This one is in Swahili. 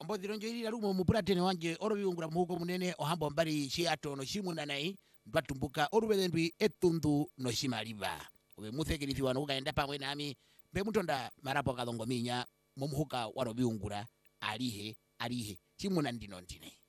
ambodhiro njoirira lumo mupulatene wanje oroviungula muhuko munene ohambo mbali chiato no chimunanayi mpatumbuka oruvendwi etundu no chimaliva uve muthekelithiwa nokukaenda pamwe nami mbe mutonda marapo kalongominya momuhuka waroviungula alihe chimunandino ndine